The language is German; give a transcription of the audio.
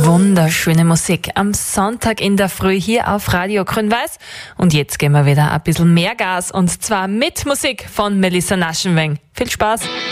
Wunderschöne Musik am Sonntag in der Früh hier auf Radio Grün-Weiß. Und jetzt geben wir wieder ein bisschen mehr Gas, und zwar mit Musik von Melissa Naschenweng. Viel Spaß!